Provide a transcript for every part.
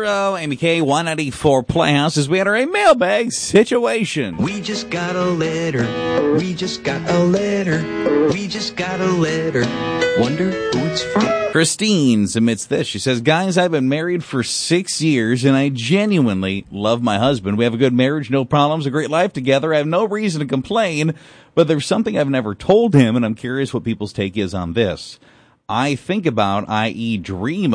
show. Amy K, 194 Playhouse, as we enter a mailbag situation. We just got a letter. We just got a letter. We just got a letter. Wonder who it's from. Christine submits this. She says, guys, I've been married for 6 years, and I genuinely love my husband. We have a good marriage, no problems, a great life together. I have no reason to complain, but there's something I've never told him, and I'm curious what people's take is on this. I think about, i.e. daydream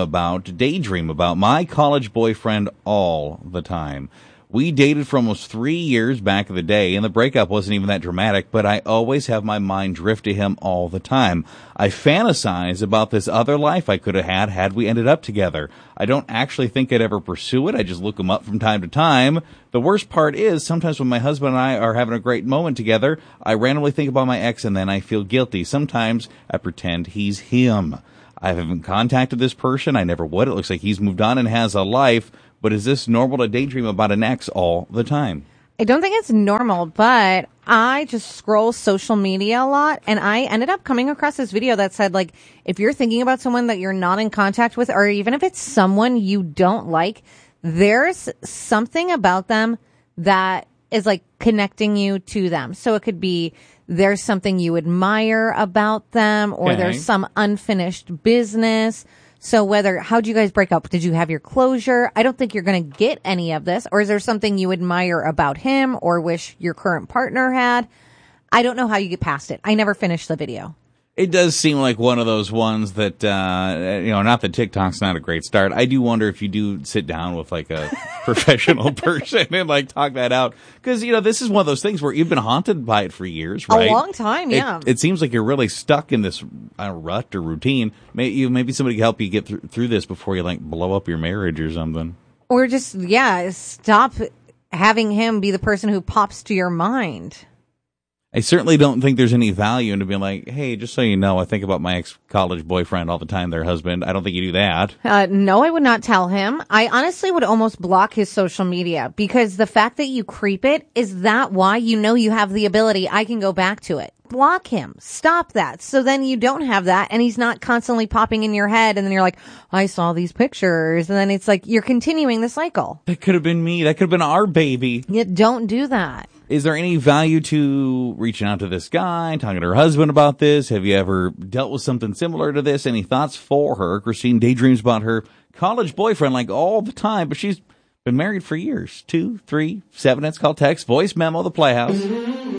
about my college boyfriend all the time. We dated for almost 3 years back in the day, and the breakup wasn't even that dramatic, but I always have my mind drift to him all the time. I fantasize about this other life I could have had we ended up together. I don't actually think I'd ever pursue it. I just look him up from time to time. The worst part is, sometimes when my husband and I are having a great moment together, I randomly think about my ex and then I feel guilty. Sometimes I pretend he's him. I haven't contacted this person. I never would. It looks like he's moved on and has a life. But is this normal to daydream about an ex all the time? I don't think it's normal, but I just scroll social media a lot, and I ended up coming across this video that said, like, if you're thinking about someone that you're not in contact with, or even if it's someone you don't like, there's something about them that is, like, connecting you to them. So it could be there's something you admire about them, or there's some unfinished business. So how'd you guys break up? Did you have your closure? I don't think you're going to get any of this. Or is there something you admire about him or wish your current partner had? I don't know how you get past it. I never finished the video. It does seem like one of those ones that, not that TikTok's not a great start. I do wonder if you do sit down with like a professional person and like talk that out. Because, this is one of those things where you've been haunted by it for years, right? A long time, yeah. It seems like you're really stuck in this rut or routine. Maybe somebody can help you get through this before you like blow up your marriage or something. Or just, stop having him be the person who pops to your mind. I certainly don't think there's any value in being like, hey, just so you know, I think about my ex-college boyfriend all the time, their husband. I don't think you do that. No, I would not tell him. I honestly would almost block his social media, because the fact that you creep it, is that why you have the ability, I can go back to it. Block him. Stop that. So then you don't have that, and he's not constantly popping in your head, and then you're like, I saw these pictures, and then it's like you're continuing the cycle. That could have been me. That could have been our baby. Yeah, don't do that. Is there any value to reaching out to this guy, talking to her husband about this? Have you ever dealt with something similar to this? Any thoughts for her? Christine daydreams about her college boyfriend like all the time, but she's been married for years. 2, 3, 7. It's called text, voice memo, the Playhouse.